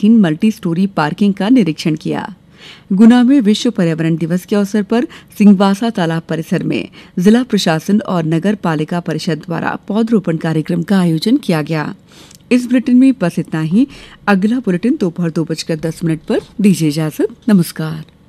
Green multi storey parking का निरीक्षण किया। गुना में विश्व पर्यावरण दिवस के अवसर पर सिंहवासा तालाब परिसर में जिला प्रशासन और नगर पालिका परिषद द्वारा पौधरोपण कार्यक्रम का आयोजन किया गया। इस बुलेटिन में बस इतना ही। अगला बुलेटिन दोपहर 2:10 पर दीजिए इजाजत। नमस्कार।